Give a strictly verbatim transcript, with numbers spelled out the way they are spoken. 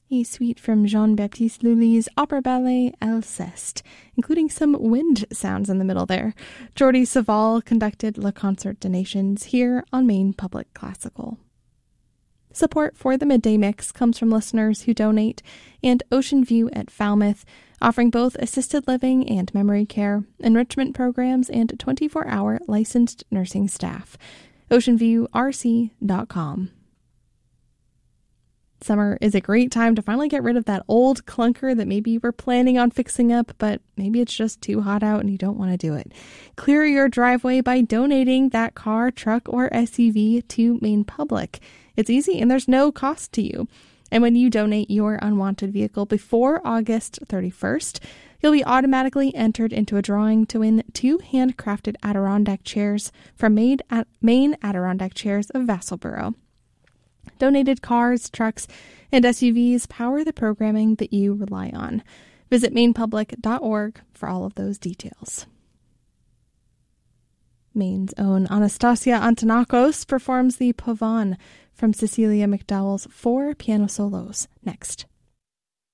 a suite from Jean-Baptiste Lully's opera ballet Alceste, including some wind sounds in the middle there. Jordi Savall conducted Le Concert des Nations here on Maine Public Classical. Support for the Midday Mix comes from listeners who donate, and Ocean View at Falmouth, offering both assisted living and memory care, enrichment programs, and twenty-four hour licensed nursing staff. ocean view r c dot com. Summer is a great time to finally get rid of that old clunker that maybe you were planning on fixing up, but maybe it's just too hot out and you don't want to do it. Clear your driveway by donating that car, truck, or S U V to Maine Public. It's easy and there's no cost to you. And when you donate your unwanted vehicle before August thirty-first, you'll be automatically entered into a drawing to win two handcrafted Adirondack chairs from Maine Adirondack Chairs of Vassalboro. Donated cars, trucks, and S U Vs power the programming that you rely on. Visit maine public dot org for all of those details. Maine's own Anastasia Antonakos performs the Pavane from Cecilia McDowell's four piano solos next.